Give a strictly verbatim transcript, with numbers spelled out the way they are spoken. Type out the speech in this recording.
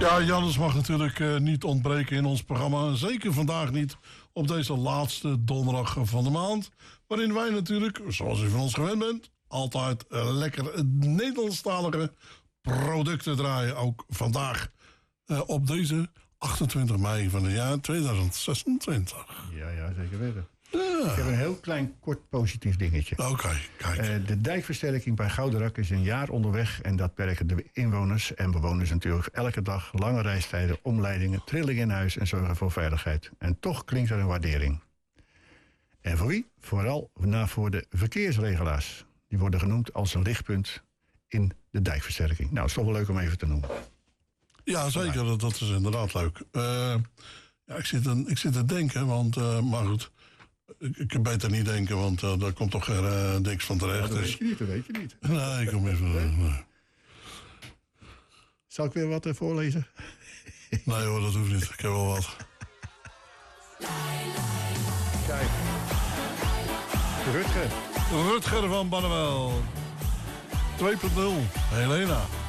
Ja, Jannes mag natuurlijk uh, niet ontbreken in ons programma. Zeker vandaag niet op deze laatste donderdag van de maand. Waarin wij natuurlijk, zoals u van ons gewend bent, altijd uh, lekker Nederlandstalige producten draaien. Ook vandaag uh, op deze achtentwintig mei van het jaar tweeduizend zesentwintig. Ja, ja, zeker weten. Ja. Ik heb een heel klein, kort positief dingetje. Oké, okay, kijk. Uh, de dijkversterking bij Gouderak is een jaar onderweg. En dat merken de inwoners en bewoners natuurlijk elke dag. Lange reistijden, omleidingen, trillingen in huis en zorgen voor veiligheid. En toch klinkt er een waardering. En voor wie? Vooral na voor de verkeersregelaars. Die worden genoemd als een lichtpunt in de dijkversterking. Nou, het is toch wel leuk om even te noemen. Ja, zeker. Dat, dat is inderdaad leuk. Uh, ja, ik, zit een, ik zit te denken, want... Uh, maar goed... Ik, ik kan beter niet denken, want uh, daar komt toch er uh, niks van terecht. Ja, dat dus... weet je niet, dat weet je niet. Nee, ik kom even... Nee. Nee. Zal ik weer wat uh, voorlezen? Nee hoor, dat hoeft niet. Ik heb wel wat. Kijk. Rutger. Rutger van Bannewel. twee punt nul. Helena.